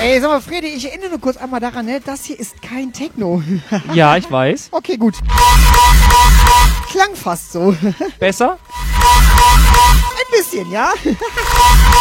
Ey, sag mal, Fredi, ich erinnere nur kurz einmal daran, ne? Das hier ist kein Techno. Ja, ich weiß. Okay, gut. Klang fast so. Besser? Ein bisschen, ja?